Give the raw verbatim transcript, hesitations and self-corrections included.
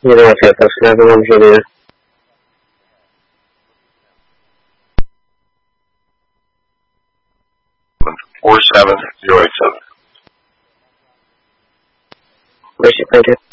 Gracias, seven Julia. Four seven zero eight seven. Where's she printed?